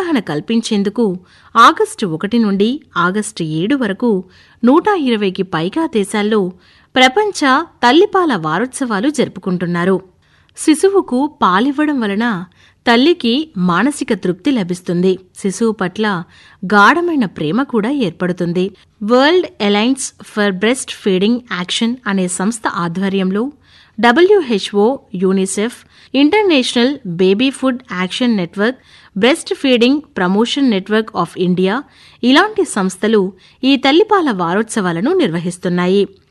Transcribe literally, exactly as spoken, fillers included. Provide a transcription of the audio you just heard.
అవగాహన కల్పించేందుకు ఆగస్టు ఒకటి నుండి ఆగస్టు ఏడు వరకు నూట ఇరవైకి పైగా దేశాల్లో ప్రపంచ తల్లిపాల వారోత్సవాలు జరుపుకుంటున్నారు. శిశువుకు పాలివ్వడం వలన తల్లికి మానసిక తృప్తి లభిస్తుంది. శిశువు పట్ల గాఢమైన ప్రేమ కూడా ఏర్పడుతుంది. World alliance for breast feeding action అనే సంస్థ ఆధ్వర్యంలో WHO, UNICEF, international baby food action network, breast feeding promotion network of India ఇలాంటి సంస్థలు ఈ తల్లిపాల వారోత్సవాలను నిర్వహిస్తున్నాయి.